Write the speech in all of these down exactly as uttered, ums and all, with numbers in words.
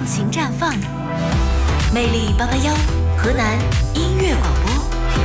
情绽放，魅力八八幺，河南音乐广播。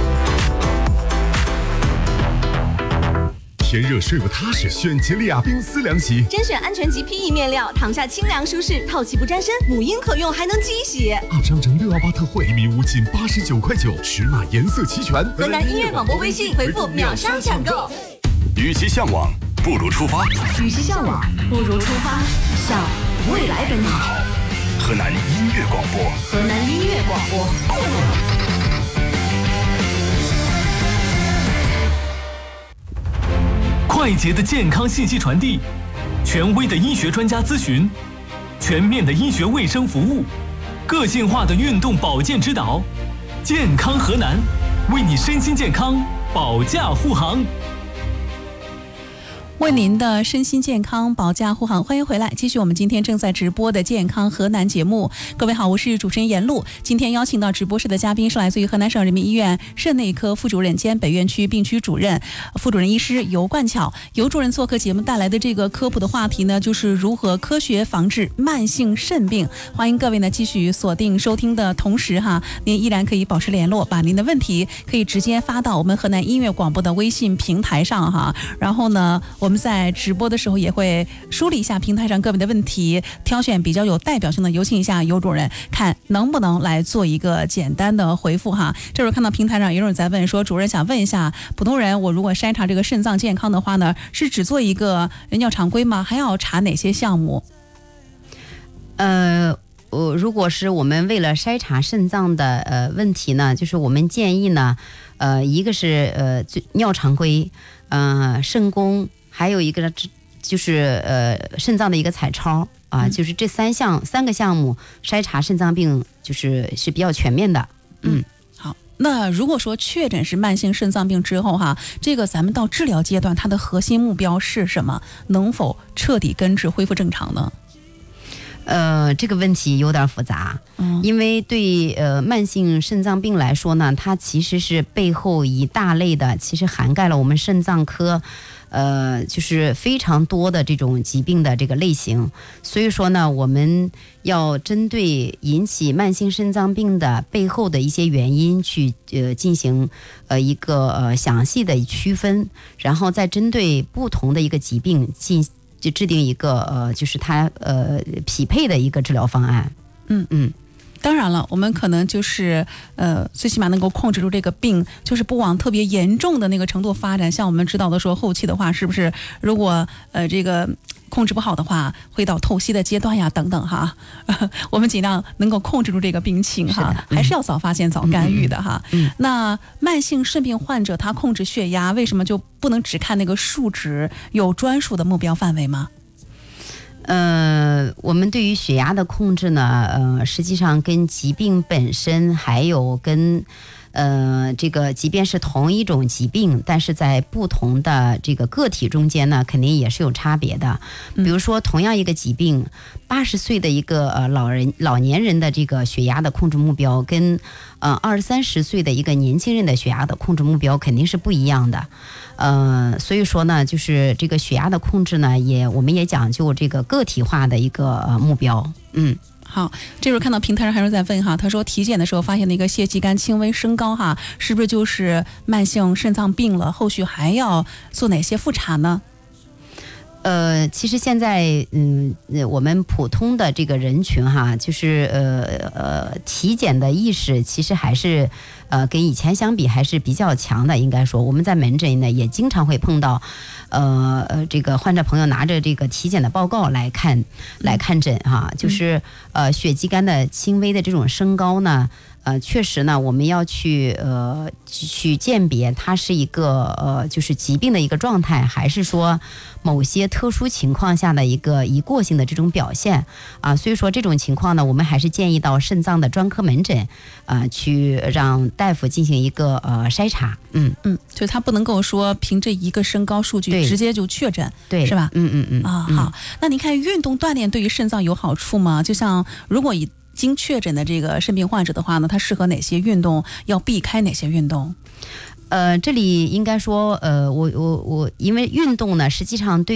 天热睡不踏实，选吉利亚冰丝凉席， 甄选安全级 P E 面料，躺下清凉舒适，透气不沾身，母婴可用，还能机洗。 二张整六幺八特惠，一米五仅八十九块九，尺码颜色齐全。 河南音乐广播微信回复秒杀抢购。 与其向往，不如出发。 与其向往，不如出发，向未来奔跑。 河南音乐广播， 河南音乐广播。 快捷的健康信息传递，权威的医学专家咨询，全面的医学卫生服务，个性化的运动保健指导，健康河南，为你身心健康保驾护航。 为您的身心健康保驾护航，欢迎回来，继续我们今天正在直播的健康河南节目。各位好，我是主持人严露。今天邀请到直播室的嘉宾是来自于河南省人民医院肾内科副主任兼北院区病区主任、副主任医师尤冠巧。尤主任做客节目带来的这个科普的话题呢，就是如何科学防治慢性肾病。欢迎各位呢继续锁定收听的同时哈，您依然可以保持联络，把您的问题可以直接发到我们河南音乐广播的微信平台上哈。然后呢，我们在直播的时候也会梳理一下平台上各位的问题，挑选比较有代表性的，有请一下尤主任，看能不能来做一个简单的回复哈。这时候看到平台上有人在问说，主任想问一下，普通人我如果筛查这个肾脏健康的话呢，是只做一个尿常规吗？还要查哪些项目？ 呃。呃，如果是我们为了筛查肾脏的呃问题呢，就是我们建议呢，呃，一个是呃尿常规，呃肾功，还有一个就是呃肾脏的一个彩超啊、呃，就是这三项三个项目筛查肾脏病就是是比较全面的。嗯， 好。那如果说确诊是慢性肾脏病之后哈，这个咱们到治疗阶段，它的核心目标是什么？能否彻底根治恢复正常呢？ 呃，这个问题有点复杂，嗯，因为对呃慢性肾脏病来说呢，它其实是背后一大类的，其实涵盖了我们肾脏科，呃，就是非常多的这种疾病的这个类型。所以说呢，我们要针对引起慢性肾脏病的背后的一些原因去呃进行呃一个呃详细的区分，然后再针对不同的一个疾病进。就制定一个呃，就是它呃匹配的一个治疗方案。 嗯嗯，当然了，我们可能就是呃，最起码能够控制住这个病，就是不往特别严重的那个程度发展。像我们知道的说，后期的话，是不是如果呃这个控制不好的话，会到透析的阶段呀，等等哈。我们尽量能够控制住这个病情哈，是还是要早发现、早干预的哈。嗯嗯、那慢性肾病患者他控制血压，为什么就不能只看那个数值？有专属的目标范围吗？ 呃，我们对于血压的控制呢，呃，实际上跟疾病本身，还有跟呃这个即便是同一种疾病，但是在不同的这个个体中间呢，肯定也是有差别的。比如说，同样一个疾病，八十岁的一个呃老人老年人的这个血压的控制目标，跟呃二三十岁的一个年轻人的血压的控制目标肯定是不一样的。呃，所以说呢，就是这个血压的控制呢，也我们也讲究这个个体化的一个呃目标。嗯。 好，这时候看到平台上还有在问哈，他说体检的时候发现那个血肌酐轻微升高哈，是不是就是慢性肾脏病了？后续还要做哪些复查呢？ 呃，其实现在嗯，我们普通的这个人群哈，就是呃呃，体检的意识其实还是呃跟以前相比还是比较强的。应该说，我们在门诊呢也经常会碰到，呃呃，这个患者朋友拿着这个体检的报告来看来看诊哈，就是呃血肌酐的轻微的这种升高呢。呃，确实呢，我们要去呃去鉴别它是一个呃就是疾病的一个状态，还是说某些特殊情况下的一个一过性的这种表现啊。所以说这种情况呢，我们还是建议到肾脏的专科门诊啊、呃、去让大夫进行一个呃筛查。嗯嗯，就是他不能够说凭这一个身高数据直接就确诊， 对， 是吧？ 嗯嗯嗯啊，好，那您看运动锻炼对于肾脏有好处吗？就像如果以经确诊的这个肾病患者的话呢，他适合哪些运动？要避开哪些运动？ 呃，这里应该说，呃，我我我，因为运动呢，实际上对